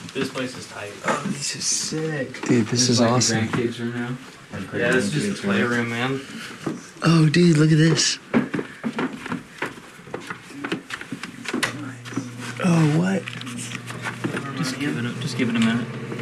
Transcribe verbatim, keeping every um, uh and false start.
This place is tight. Oh, this is sick. Dude, this, this is like awesome. Grandkids room now. Yeah, this is just a playroom, man. Oh, dude, look at this. Oh, what? Just give it a, just give it a minute.